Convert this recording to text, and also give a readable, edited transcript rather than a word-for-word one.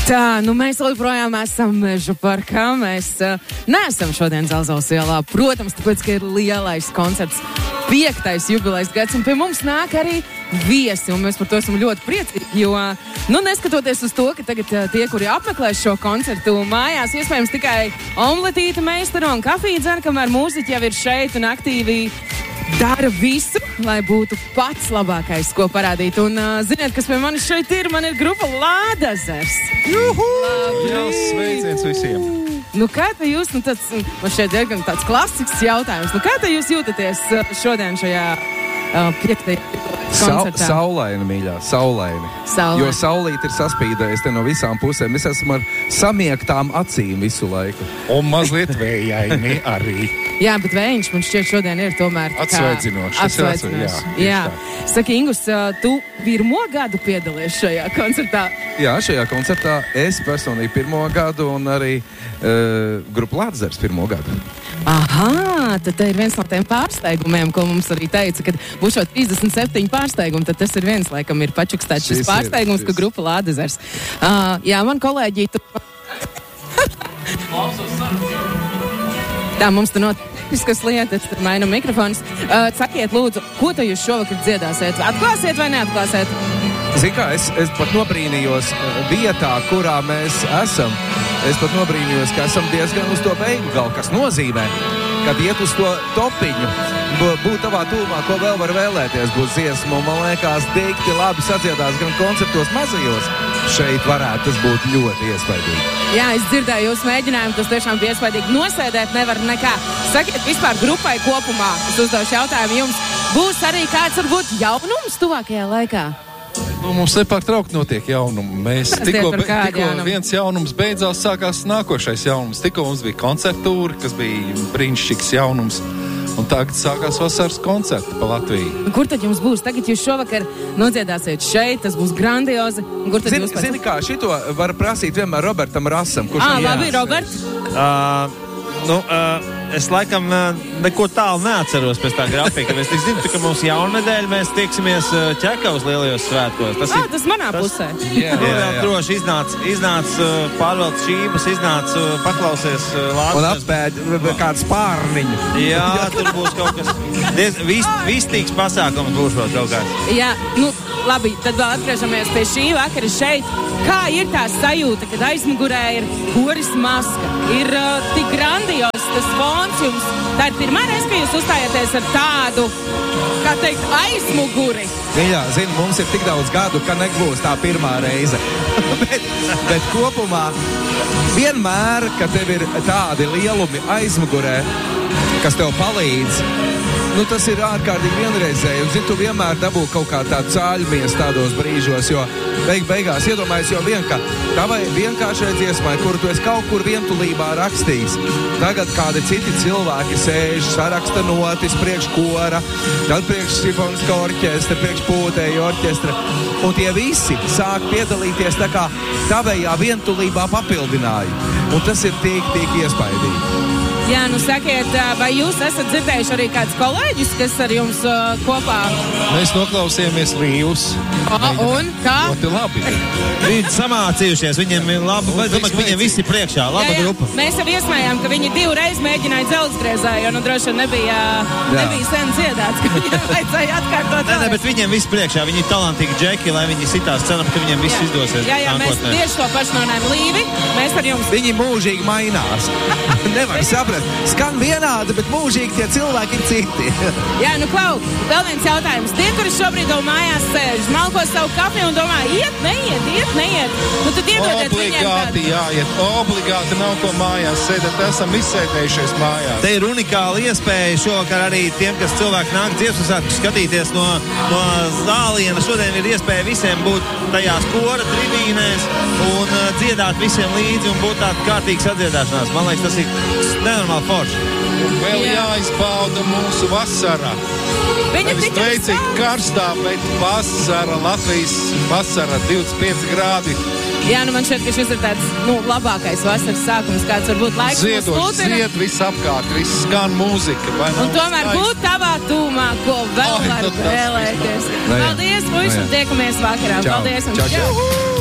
Tā, mēs joprojām esam Meža parkā. Mēs neesam šodien Zelzavas ielā. Protams, tāpēc, ka ir lielais koncerts, 5. jubilejas gads, un pie mums nāk arī viesi, un mēs par to esam ļoti priecīgi, jo, neskatoties uz to, ka tagad tie, kuri apmeklēs šo koncertu mājās, iespējams tikai omletīte meistaro un kafiju dzer, kamēr mūziķi jau ir šeit un aktīvi dara visu, lai būtu pats labākais, ko parādīt. Un ziniet, kas pie manis šeit ir? Man ir grupa Lādezers. Juhu! Jā, sveiciens visiem! Kā te jūs, man šeit diezgan tāds klasisks jautājums, kā te jūs jūtaties šodien šajā 5. koncertā? Saulaini, mīļā, saulaini. Jo saulīt ir saspīdējis te no visām pusēm. Es esmu ar samiektām acīm visu laiku. Un mazliet vējaini arī. Jā, bet vējš man šķiet šodien ir tomēr atsveicinošs. Jā. Saki, Ingus, tu pirmo gadu piedalies šajā koncertā? Jā, šajā koncertā es personīgi pirmo gadu un arī grupa Lādezers pirmo gadu. Aha, tad ir viens no tiem pārsteigumiem, ko mums arī teica, kad būs šo 37 pārsteigumi, tad tas ir viens, laikam, ir pačukstēts šis pārsteigums, ka grupa Lādezers. Jā, man kolēģi Tā, mums tur notiek lietas, tad mainam mikrofonus. Sakiet, lūdzu, ko tu jūs šovakar dziedāsiet? Atklāsiet vai neatklāsiet? Zini kā, es pat nobrīnījos vietā, kurā mēs esam. Es pat nobrīnījos, ka esam diezgan uz to beigu galu, kas nozīmē, kad iet uz to topiņu, būt tavā tūmā, ko vēl var vēlēties, būs dziesma, un man liekas, dikti labi sadziedās gan koncertos mazajos. Šeit varētu tas būt ļoti iespaidīgi. Jā, es dzirdēju jūsu mēģinājumu, tas tiešām bija iespaidīgi. Nosēdēt nevar nekā. Sakiet, vispār grupai kopumā, es uzdošu jautājumu jums, būs arī kāds varbūt jaunums tuvākajā laikā? Mums nepārtraukt notiek jaunumi. Mēs tikko viens jaunums beidzās, sākās nākošais jaunums. Tikko mums bija koncertūra, kas bija brīnišķīgs jaunums. Un tagad sākās vasaras koncerti pa Latviju. Kur tad jums būs? Tagad jūs šovakar nodziedāsiet šeit, tas būs grandiozi. Kur tad jūs Zini kā, šito var prasīt vienmēr Robertam Rasam. Labi, Robert. Es laikam neko tālu neatceros pēc tā grafika. Es tik zinu, ka mums jaunadēļ mēs tieksimies Ķekavas lielajos svētkos. Tas manā pusē. Jā. Droši iznāc pārvaldes šības, iznāc paklausies Lādezers. Un atpēd kādu spārniņu. Jā, tur būs kaut kas vistīgs pasākums būs vēl kaut kāds. Jā, labi, tad vēl atgriežamies pie šī vakara šeit. Kā ir tā sajūta, kad aizmugurē ir koris maska? Ir tik grandios tas fons jums. Tā ir pirmā reize, ka jūs uzstājāties ar tādu, kā teikt, aizmuguri. Jā, zini, mums ir tik daudz gadu, ka nebūs tā pirmā reize. bet kopumā vienmēr, kad tev ir tādi lielumi aizmugurē, kas tev palīdz, tas ir ārkārtīgi vienreizēji. Un, zini, tu vienmēr dabū kaut kā tādu cāļmies tādos brīžos, jo beigās iedomājies jau tavai vienkāršai dziesmai, kuru tu esi kaut kur vientulībā rakstījis. Tagad kādi citi cilvēki sēž, saraksta notis priekš kora, tad priekš simfoniskā orķestra, priekš pūtēju orķestra. Un tie visi sāk piedalīties tā kā tavējā vientulībā papildināji. Un tas ir tik iespaidīgi. Jā, sakiet, vai jūs esat dzirdējuši arī kādus kolēģus, kas ar jums kopā? Mēs noklausījāmies Līvus. Un kā? Ļoti labi. Viņi samācījušies, viņiem ir labi. Es domāju, ka viņiem visi priekšā, laba grupa. Mēs jau iesmējām, ka viņi 2 reizes mēģināja dzelzgriezā, jo droši vien nebija sen dziedāts, ka viņiem vajadzēja atkārtot. Nē, bet viņiem visi priekšā, viņi ir talantīgi džeki, lai viņi sitās cenam, ka viņiem viss izdosies. Jā, mēs tieši to pašu runājam. Līvi, mēs ar jums. Viņi mūžīgi mainās. Nevar saprast. Skan vienādi, bet mūžīgi tie cilvēki ir citi. Jā, klau, vēl viens jautājums. Tie, kuri šobrīd vēl mājās sēž, malko savu kafiju un domā, iet, neiet. Tad iedodiet viņiem kādu. Obligāti nav ko mājās sēdēt. Esam izsēdējušies mājās. Te ir unikāla iespēja šovakar arī tiem, kas cilvēki nāk dziesmu svētkus skatīties no zāliena. Šodien ir iespēja visiem būt tajās kora tribīnēs un dziedāt visiem līdzi un būt tāda kārtīga sadziedāšanās. Man liekas, tas ir nenormāli forši. Un vēl jāizbauda mūsu vasara. Viņa tik karstā, bet vasara, Latvijas vasara, 25 grādi. Jā, man šķiet, ka šis ir tāds, labākais vasaras sākums, kāds varbūt laiks mums lūtina. Zied viss apkārt, viss skan mūzika. Un tomēr būt tavā tūmā, ko vēl var vēlēties. Paldies, puiši, un tiekamies vakarā. Paldies. Čau.